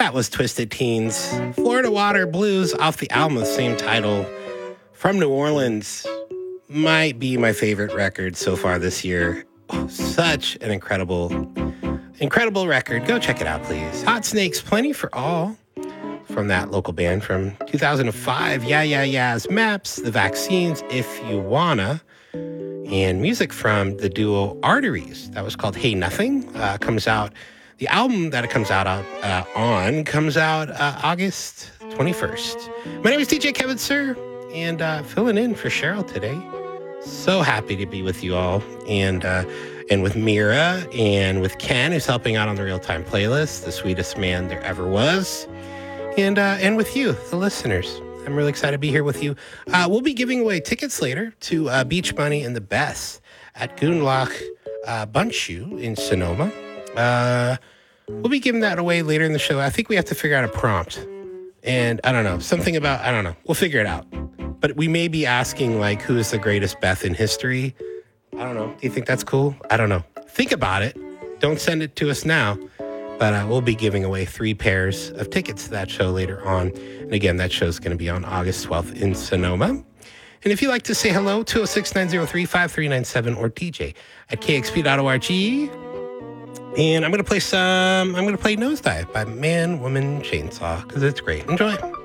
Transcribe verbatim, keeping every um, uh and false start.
That was Twisted Teens. Florida Water Blues off the album of the same title from New Orleans. Might be my favorite record so far this year. Oh, such an incredible, incredible record. Go check it out, please. Hot Snakes, Plenty for All from that local band from two thousand five. Yeah, Yeah, Yeah's Maps, The Vaccines, If You Wanna. And music from the duo Arteries. That was called Hey Nothing. Uh, comes out, the album that it comes out uh, on comes out uh, August twenty-first. My name is D J Kevin Sir, and uh, filling in for Cheryl today. So happy to be with you all, and uh, and with Mira, and with Ken, who's helping out on the real-time playlist, the sweetest man there ever was, and uh, and with you, the listeners. I'm really excited to be here with you. Uh, we'll be giving away tickets later to uh, Beach Bunny and the Best at Goonlock uh, Bundshoe in Sonoma. Uh, we'll be giving that away later in the show. I think we have to figure out a prompt. And I don't know, something about, I don't know. We'll figure it out. But we may be asking, like, who is the greatest Beth in history? I don't know. Do you think that's cool? I don't know. Think about it. Don't send it to us now. But uh, we'll be giving away three pairs of tickets to that show later on. And again, that show is going to be on August twelfth in Sonoma. And if you'd like to say hello, two oh six, nine oh three, five three nine seven or D J at K X P dot org. And I'm going to play some, I'm going to play Nosedive by Man, Woman, Chainsaw because it's great. Enjoy.